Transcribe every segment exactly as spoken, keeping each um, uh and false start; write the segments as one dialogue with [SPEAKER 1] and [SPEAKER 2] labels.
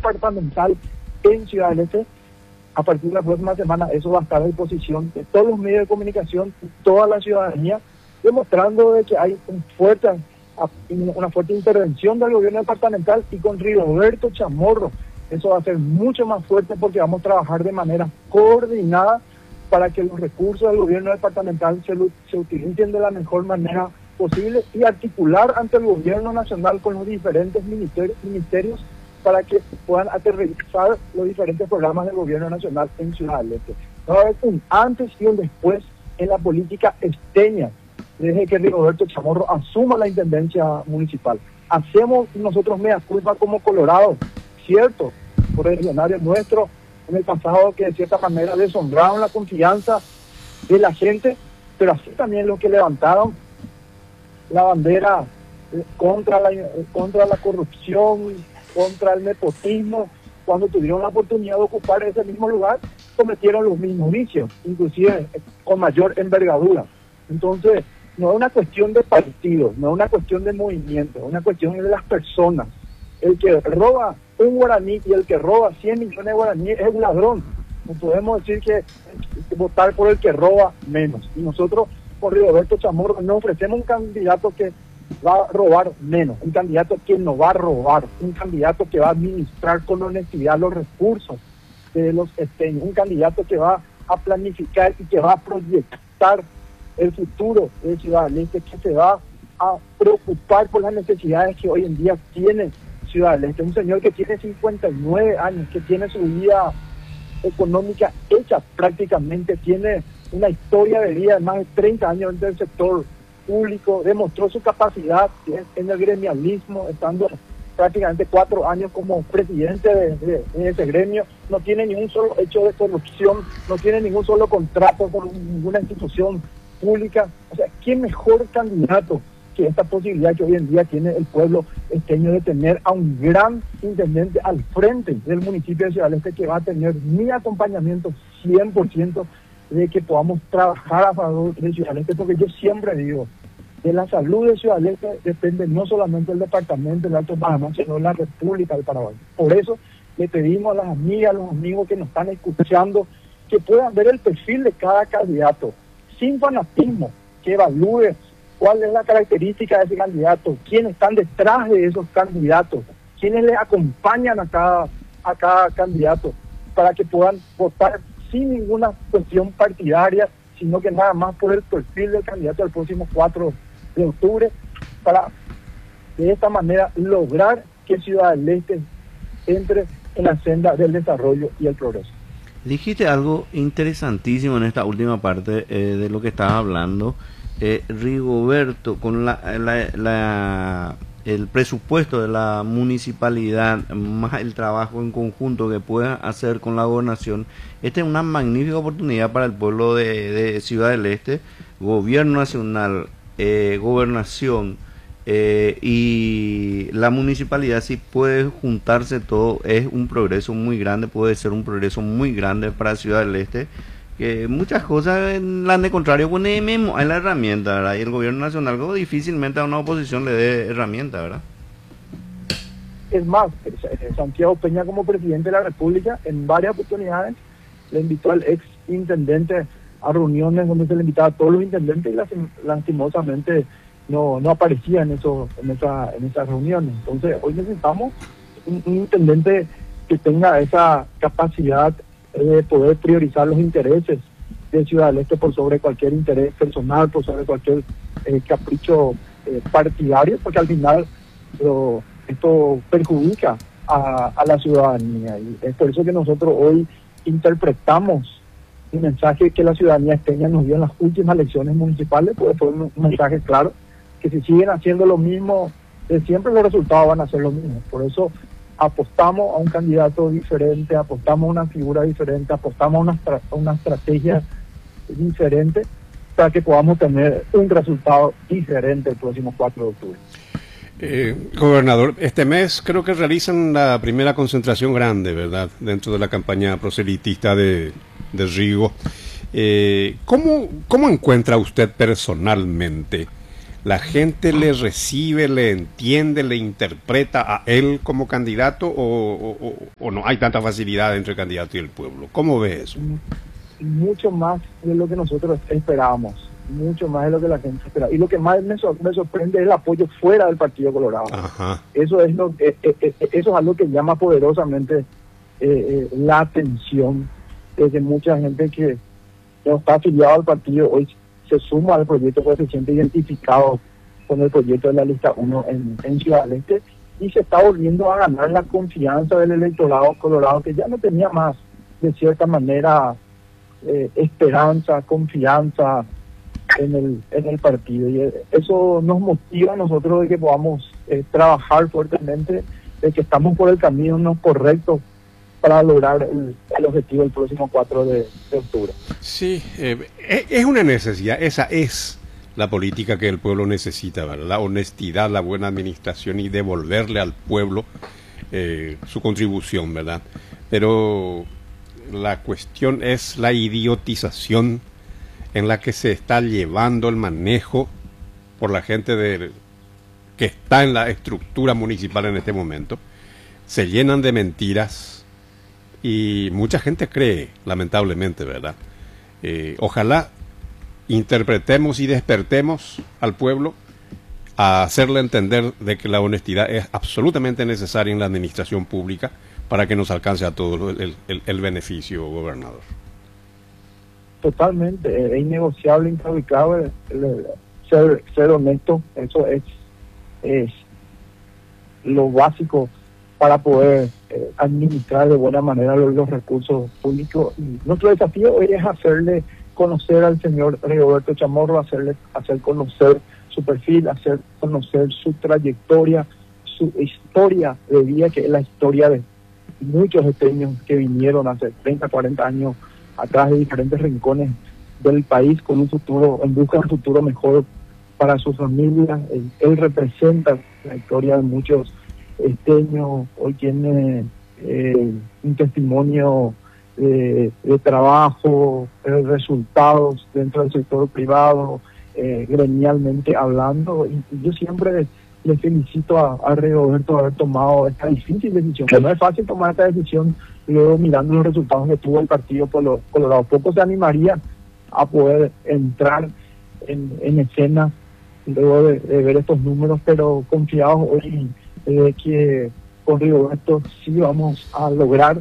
[SPEAKER 1] departamental en Ciudad del Este. A partir de la próxima semana eso va a estar a disposición de todos los medios de comunicación y toda la ciudadanía, demostrando de que hay un fuerte, una fuerte intervención del gobierno departamental, y con Rigoberto Chamorro eso va a ser mucho más fuerte, porque vamos a trabajar de manera coordinada para que los recursos del gobierno departamental se, se utilicen de la mejor manera posible, y articular ante el gobierno nacional con los diferentes ministerios, ministerios para que puedan aterrizar los diferentes programas del gobierno nacional en Ciudad del Este. Va a haber un antes y un después en la política esteña desde que Rigoberto Chamorro asuma la intendencia municipal. Hacemos nosotros mea culpa como Colorado, cierto, por el escenario nuestro en el pasado, que de cierta manera deshonraron la confianza de la gente, pero así también los que levantaron la bandera eh, contra la contra la corrupción, contra el nepotismo, cuando tuvieron la oportunidad de ocupar ese mismo lugar, cometieron los mismos vicios, inclusive eh, con mayor envergadura. Entonces, no es una cuestión de partidos, no es una cuestión de movimiento, es una cuestión de las personas. El que roba un guaraní y el que roba cien millones de guaraníes es un ladrón. No podemos decir que, que votar por el que roba menos. Y nosotros, por Rigoberto Chamorro, nos ofrecemos un candidato que va a robar menos, un candidato que no va a robar, un candidato que va a administrar con honestidad los recursos de los esteños, un candidato que va a planificar y que va a proyectar el futuro de Ciudad del Este, que se va a preocupar por las necesidades que hoy en día tiene Ciudad del Este. Un señor que tiene cincuenta y nueve años, que tiene su vida económica hecha prácticamente, tiene una historia de vida de más de treinta años dentro del sector público, demostró su capacidad en el gremialismo, estando prácticamente cuatro años como presidente de, de, de ese gremio. No tiene ningún solo hecho de corrupción, no tiene ningún solo contrato con ninguna institución pública. O sea, ¿qué mejor candidato que esta posibilidad que hoy en día tiene el pueblo esteño de tener a un gran intendente al frente del municipio de Ciudad del Este, que va a tener mi acompañamiento cien por ciento de que podamos trabajar a favor de Ciudad del Este? Porque yo siempre digo, de la salud de Ciudad del Este depende no solamente el departamento del Alto Paraná, sino la República del Paraguay. Por eso le pedimos a las amigas, a los amigos que nos están escuchando, que puedan ver el perfil de cada candidato, sin fanatismo, que evalúe cuál es la característica de ese candidato, quiénes están detrás de esos candidatos, quiénes le acompañan a cada, a cada candidato, para que puedan votar sin ninguna cuestión partidaria, sino que nada más por el perfil del candidato al próximo cuatro de octubre, para de esta manera lograr que Ciudad del Este entre en la senda del desarrollo y el progreso.
[SPEAKER 2] Dijiste algo interesantísimo en esta última parte eh, de lo que estabas hablando. Eh, Rigoberto, con la, la, la, el presupuesto de la municipalidad, más el trabajo en conjunto que pueda hacer con la gobernación, esta es una magnífica oportunidad para el pueblo de, de Ciudad del Este. Gobierno nacional, eh, gobernación eh, y la municipalidad, si puede juntarse todo, es un progreso muy grande, puede ser un progreso muy grande para Ciudad del Este. Que muchas cosas en la de contrario pone mismo hay la herramienta, ¿verdad? Y el gobierno nacional difícilmente a una oposición le dé herramienta, ¿verdad?
[SPEAKER 1] Es más, Santiago Peña, como presidente de la República, en varias oportunidades le invitó al ex intendente a reuniones donde se le invitaba a todos los intendentes, y lastimosamente no no aparecía en eso, en esa en esas reuniones. Entonces hoy necesitamos un, un intendente que tenga esa capacidad de poder priorizar los intereses de Ciudad del Este por sobre cualquier interés personal, por sobre cualquier eh, capricho eh, partidario, porque al final lo, esto perjudica a, a la ciudadanía, y es por eso que nosotros hoy interpretamos el mensaje que la ciudadanía esteña nos dio en las últimas elecciones municipales, pues fue un mensaje claro, que si siguen haciendo lo mismo de siempre, los resultados van a ser los mismos. Por eso apostamos a un candidato diferente, apostamos a una figura diferente, apostamos a una, estra una estrategia diferente, para que podamos tener un resultado diferente el próximo cuatro de octubre.
[SPEAKER 3] Eh, gobernador, este mes creo que realizan la primera concentración grande, ¿verdad?, dentro de la campaña proselitista de, de Rigo. Eh, ¿cómo, ¿Cómo encuentra usted personalmente ¿La gente le recibe, le entiende, le interpreta a él como candidato o, o, o no hay tanta facilidad entre el candidato y el pueblo? ¿Cómo ve eso?
[SPEAKER 1] Mucho más de lo que nosotros esperábamos, mucho más de lo que la gente espera. Y lo que más me, sor me sorprende es el apoyo fuera del Partido Colorado. Ajá. Eso es lo eh, eh, eh, eso es algo que llama poderosamente eh, eh, la atención de que mucha gente que no está afiliado al partido hoy se suma al proyecto porque se siente identificado con el proyecto de la lista uno en, en Ciudad del Este y se está volviendo a ganar la confianza del electorado colorado, que ya no tenía más, de cierta manera, eh, esperanza, confianza en el en el partido. Y eso nos motiva a nosotros de que podamos eh, trabajar fuertemente, de que estamos por el camino no correcto para lograr el, el objetivo el próximo cuatro de octubre.
[SPEAKER 3] Sí, eh, es una necesidad, esa es la política que el pueblo necesita, ¿verdad? La honestidad, la buena administración y devolverle al pueblo eh, su contribución, ¿verdad? Pero la cuestión es la idiotización en la que se está llevando el manejo por la gente de, que está en la estructura municipal en este momento. Se llenan de mentiras y mucha gente cree, lamentablemente, ¿verdad? Eh, ojalá interpretemos y despertemos al pueblo a hacerle entender de que la honestidad es absolutamente necesaria en la administración pública para que nos alcance a todos el, el, el beneficio, gobernador.
[SPEAKER 1] Totalmente, es innegociable, intraubicable, ser, ser honesto, eso es, es lo básico para poder eh, administrar de buena manera los, los recursos públicos. Y nuestro desafío hoy es hacerle conocer al señor Rigoberto Chamorro, hacerle hacer conocer su perfil, hacer conocer su trayectoria, su historia de vida, que es la historia de muchos esteños que vinieron hace treinta, cuarenta años atrás de diferentes rincones del país con un futuro, en busca de un futuro mejor para sus familias. Él, él representa la historia de muchos esteños, hoy tiene eh, un testimonio de, de trabajo, de resultados dentro del sector privado, eh, gremialmente hablando, y, y yo siempre le felicito a, a Rigoberto por haber tomado esta difícil decisión, que no es fácil tomar esta decisión luego mirando los resultados que tuvo el partido Colorado. Poco se animaría a poder entrar en, en escena luego de, de ver estos números, pero confiados hoy de eh, que con Rigoberto sí vamos a lograr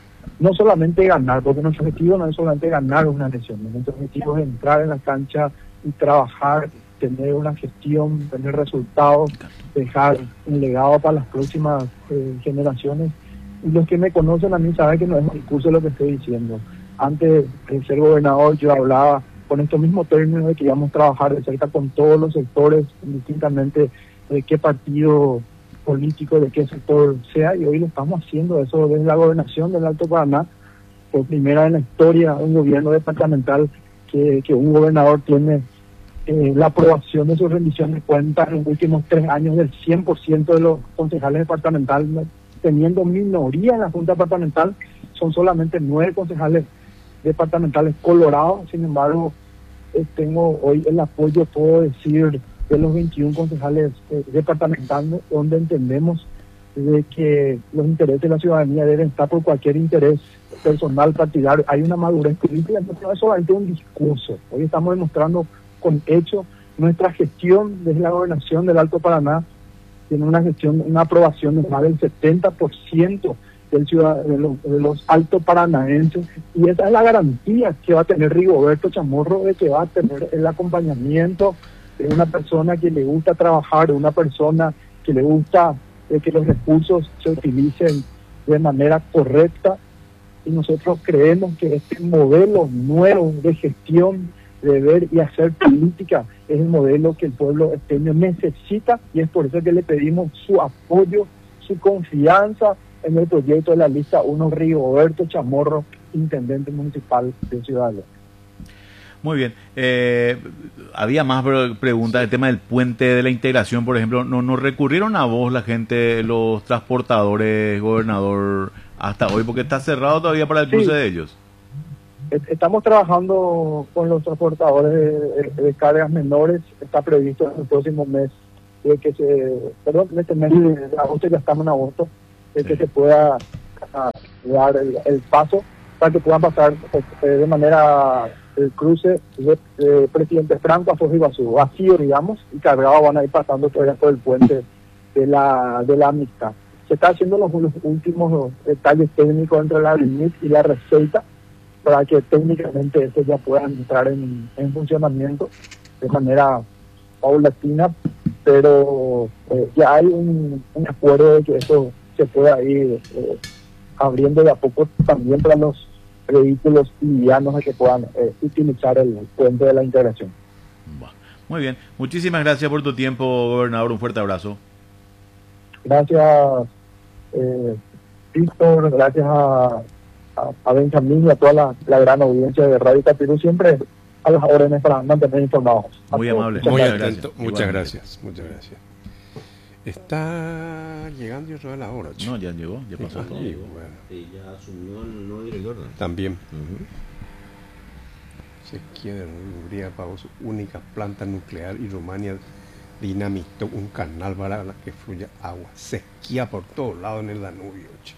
[SPEAKER 1] no solamente ganar, porque nuestro objetivo no es solamente ganar una elección, nuestro objetivo es entrar en la cancha y trabajar, tener una gestión, tener resultados, dejar un legado para las próximas eh, generaciones. Y los que me conocen a mí saben que no es un discurso lo que estoy diciendo. Antes de ser gobernador yo hablaba con estos mismos términos de que íbamos a trabajar de cerca con todos los sectores, indistintamente de qué partido político, de qué sector sea, y hoy lo estamos haciendo eso desde la gobernación del Alto Paraná, por primera en la historia un gobierno departamental que, que un gobernador tiene eh, la aprobación de su rendición de cuentas en los últimos tres años del cien por ciento de los concejales departamentales, teniendo minoría en la Junta Departamental. Son solamente nueve concejales departamentales colorados. Sin embargo, eh, tengo hoy el apoyo, puedo decir, de los veintiún concejales eh, departamentales, donde entendemos de que los intereses de la ciudadanía deben estar por cualquier interés personal, partidario. Hay una madurez política, entonces no es solamente un discurso. Hoy estamos demostrando con hechos nuestra gestión desde la gobernación del Alto Paraná. Tiene una gestión, una aprobación de más del setenta por ciento del ciudad, de, los, de los altos paranaenses, y esa es la garantía que va a tener Rigoberto Chamorro, de que va a tener el acompañamiento de una persona que le gusta trabajar, de una persona que le gusta de que los recursos se utilicen de manera correcta, y nosotros creemos que este modelo nuevo de gestión, de ver y hacer política, es el modelo que el pueblo esteño necesita, y es por eso que le pedimos su apoyo, su confianza en el proyecto de la lista uno, Rigoberto Chamorro, intendente municipal de Ciudad del Este.
[SPEAKER 4] Muy bien. Eh, había más preguntas del tema del puente de la integración, por ejemplo. ¿No, no recurrieron a vos la gente, los transportadores, gobernador, hasta hoy? Porque está cerrado todavía para el cruce sí. de ellos.
[SPEAKER 1] Estamos trabajando con los transportadores de, de cargas menores. Está previsto en el próximo mes de que se, perdón, en este mes de agosto, ya estamos en agosto, de que se pueda a, dar el, el paso para que puedan pasar eh, de manera el cruce de, de Presidente Franco a Foz de Iguazú, vacío, digamos, y cargados van a ir pasando todavía por el puente de la de la Amistad. Se está haciendo los, los últimos detalles técnicos entre la R I M I T y la Receita para que técnicamente estos ya puedan entrar en, en funcionamiento de manera paulatina, pero eh, ya hay un, un acuerdo de que eso se pueda ir eh, abriendo de a poco también para los vehículos livianos que puedan eh, utilizar el puente de la integración.
[SPEAKER 4] Muy bien, muchísimas gracias por tu tiempo, gobernador, un fuerte abrazo.
[SPEAKER 1] Gracias, eh, Víctor, gracias a, a, a Benjamín y a toda la, la gran audiencia de Radio Tapirú, siempre a las órdenes para mantener informados.
[SPEAKER 4] Muy amable.
[SPEAKER 3] Muy
[SPEAKER 4] Muchas
[SPEAKER 3] atento.
[SPEAKER 4] gracias.
[SPEAKER 3] Muchas
[SPEAKER 4] Igualmente.
[SPEAKER 3] gracias. Muchas gracias. Está llegando ya toda la hora. chico.
[SPEAKER 4] No, ya llegó, ya pasó
[SPEAKER 3] Ah,
[SPEAKER 4] todo.
[SPEAKER 3] sí, bueno.
[SPEAKER 2] Ella asumió el nuevo director, ¿no?
[SPEAKER 3] También.
[SPEAKER 2] Ujú.
[SPEAKER 3] Sequía de Hungría pagó su única planta nuclear y Rumania dinamitó un canal para que fluya agua. Sequía por todos lados en el Danubio. chico.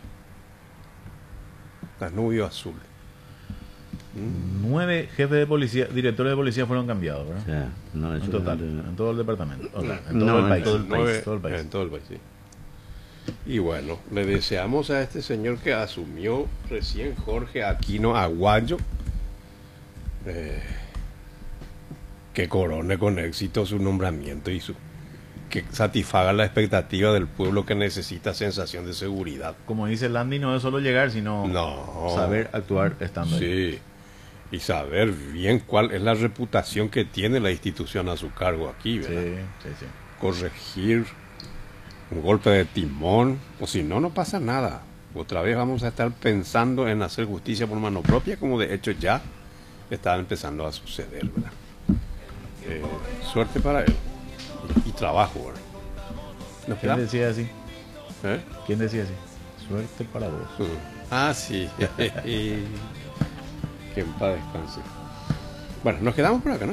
[SPEAKER 3] Danubio azul. ¿Mm?
[SPEAKER 4] Nueve jefes de policía, directores de policía fueron cambiados, ¿verdad?
[SPEAKER 2] O sea, no, eso
[SPEAKER 4] En total,
[SPEAKER 2] no-
[SPEAKER 4] en todo el departamento. O sea, en todo
[SPEAKER 2] No,
[SPEAKER 4] el
[SPEAKER 2] en
[SPEAKER 4] país.
[SPEAKER 2] todo el país.
[SPEAKER 3] Nueve-
[SPEAKER 4] todo el país.
[SPEAKER 3] En todo el país, sí. Y bueno, le deseamos a este señor que asumió recién, Jorge Aquino Aguayo, eh, que corone con éxito su nombramiento y su que satisfaga la expectativa del pueblo que necesita sensación de seguridad.
[SPEAKER 4] Como dice Landy, no es solo llegar, sino
[SPEAKER 3] No.
[SPEAKER 4] saber actuar estando ahí.
[SPEAKER 3] Sí, y saber bien cuál es la reputación que tiene la institución a su cargo aquí,
[SPEAKER 4] Sí,
[SPEAKER 3] ¿verdad?
[SPEAKER 4] sí, sí.
[SPEAKER 3] Corregir un golpe de timón, o si no, no pasa nada. Otra vez vamos a estar pensando en hacer justicia por mano propia, como de hecho ya está empezando a suceder, ¿verdad? Eh, suerte para él y, y trabajo, ¿verdad? ¿Nos
[SPEAKER 4] ¿Quién
[SPEAKER 3] quedamos?
[SPEAKER 4] decía así?
[SPEAKER 3] ¿Eh?
[SPEAKER 4] ¿Quién decía así? Suerte para vos.
[SPEAKER 3] Ah, sí. Que en paz descanse. Bueno, nos quedamos por acá, ¿no?